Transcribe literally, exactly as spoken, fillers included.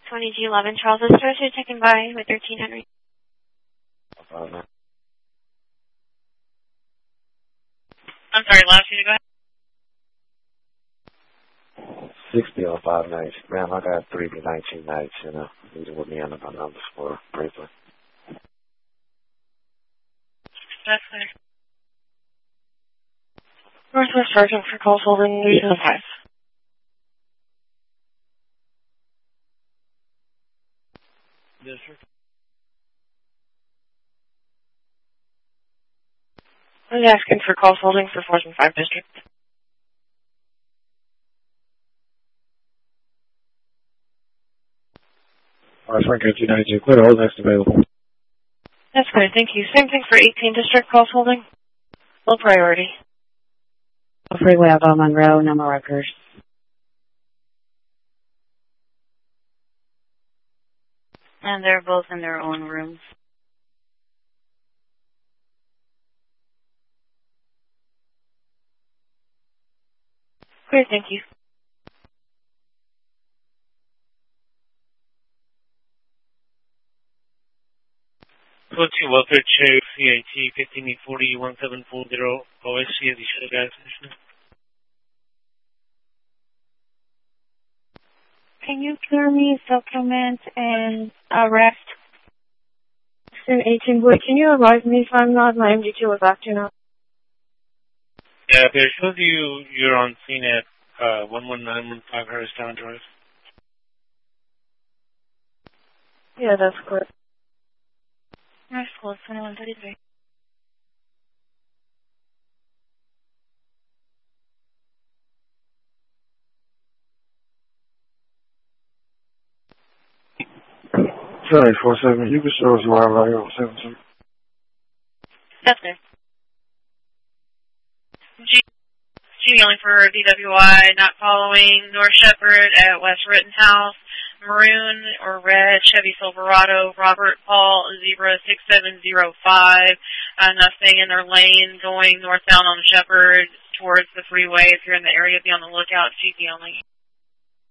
twenty G eleven Charles Esters, you're taken by with thirteen Henry. Uh, no. I'm sorry, last you to go ahead. sixty on five nights. Man, I got three to nineteen nights, you know. These are what me on the numbers for briefly. That's clear. Northwest Sergeant for calls holding Region five. District. I was asking for calls holding for four and five District. Alright, Frank, two ninety-two. Clear, hold next available. That's good, thank you. Same thing for eighteen District calls holding. Low priority. Freeway of Monroe, no more Rutgers. And they're both in their own rooms. Great, thank you. Twenty Welfare Chair C I T fifteen eight forty one seven four zero O S C at the Shell gas station. Can you clear me supplement and arrest? In eighteen Wood, can you advise me if I'm not my M D two was acting up? Yeah, there shows you you're on scene at uh one one nine one five Harris Town Drive. Yeah, that's correct. Nice close, twenty-one thirty-three. Sorry, four seven. You can show us where I am. Seven two. That's good. G, G yelling for D W I, not following North Shepherd at West Rittenhouse. Maroon or red Chevy Silverado, Robert Paul, zebra six seven zero five. Uh, nothing in their lane going northbound on Shepherd towards the freeway. If you're in the area, be on the lookout. G P only.